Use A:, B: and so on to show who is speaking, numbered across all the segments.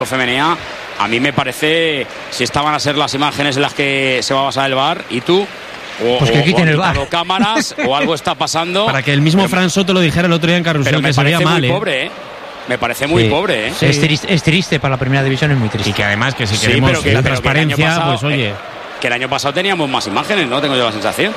A: femenina, a mí me parece, si estaban a ser las imágenes en las que se va a basar el VAR, y tú,
B: pues que quiten el VAR.
A: Cámaras, o algo está pasando.
C: Para que el mismo Fran Soto lo dijera el otro día en Carrusel, que se veía mal.
A: Pobre, Me parece muy pobre,
B: Sí. Es triste para la primera división, es muy triste.
C: Y que además, que si queremos la transparencia, pasado, pues oye.
A: Que el año pasado teníamos más imágenes, ¿no? Tengo yo la sensación.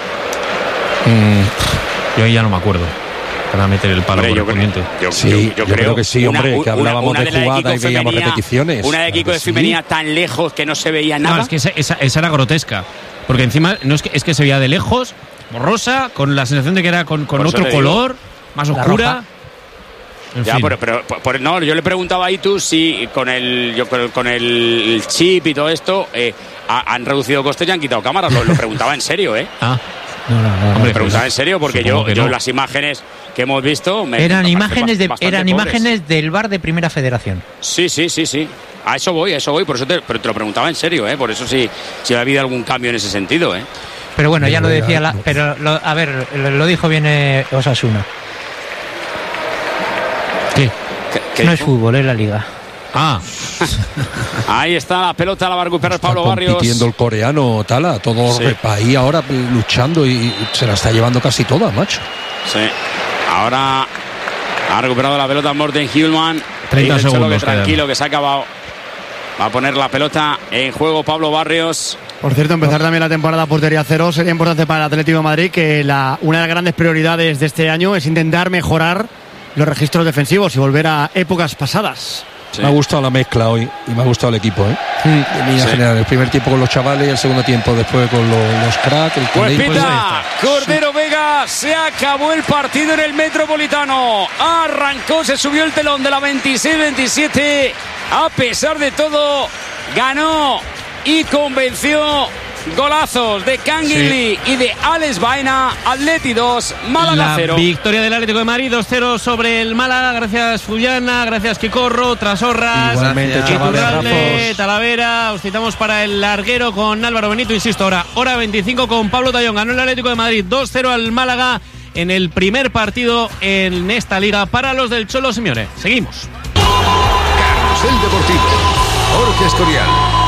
C: Yo ahí ya no me acuerdo. Para meter el palo correspondiente.
D: Yo creo que sí, hombre, que hablábamos de jugada y veíamos repeticiones.
A: Una de Kiko de femenina tan lejos que no se veía nada.
C: No, es que esa era grotesca. Porque encima no es que se veía de lejos, borrosa, con la sensación de que era con otro color, más oscura.
A: Ya, pero no, yo le preguntaba a Itu si con el chip y todo esto han reducido costes y han quitado cámaras. Lo preguntaba en serio,
B: No.
A: Me preguntaba en serio porque yo las imágenes que hemos visto
B: eran imágenes del VAR de Primera Federación.
A: Sí. A eso voy, por eso te lo preguntaba en serio, por eso si ha habido algún cambio en ese sentido,
B: Pero bueno, ya lo decía lo dijo bien Osasuna.
C: ¿Qué?
B: No es fútbol, es la liga.
A: Ahí está la pelota, la va a recuperar Pablo Barrios.
D: Compitiendo el coreano, Tala, todo ahí ahora luchando y se la está llevando casi toda, macho.
A: Sí, ahora ha recuperado la pelota Morten Hjulman.
C: 30 segundos.
A: Tranquilo, que se ha acabado. Va a poner la pelota en juego Pablo Barrios.
E: Por cierto, empezar también la temporada portería cero sería importante para el Atlético de Madrid, que una de las grandes prioridades de este año es intentar mejorar los registros defensivos y volver a épocas pasadas.
D: Sí. Me ha gustado la mezcla hoy y me ha gustado el equipo, En línea general, el primer tiempo con los chavales y el segundo tiempo después con los cracks.
A: Pues pita, Cordero Vega, se acabó el partido en el Metropolitano. Arrancó, se subió el telón de la 26-27. A pesar de todo, ganó y convenció. Golazos de Canguilí y de Alex Baena. Atleti 2, Málaga 0.
C: Victoria del Atlético de Madrid 2-0 sobre el Málaga. Gracias Fullana, gracias Quicorro, Trasorras,
D: igualmente,
C: Talavera. Os citamos para el larguero con Álvaro Benito. Insisto, hora 25 con Pablo Tallón. Ganó el Atlético de Madrid 2-0 al Málaga en el primer partido en esta liga para los del Cholo Simeone. Seguimos.
F: Carrusel Deportivo. Jorge Escorial.